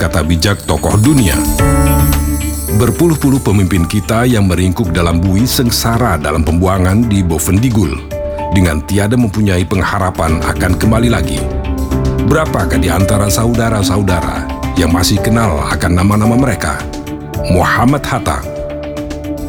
kata bijak tokoh dunia. Berpuluh-puluh pemimpin kita yang meringkuk dalam bui sengsara dalam pembuangan di Bovendigul, dengan tiada mempunyai pengharapan akan kembali lagi. Berapakah di antara saudara-saudara yang masih kenal akan nama-nama mereka? Muhammad Hatta,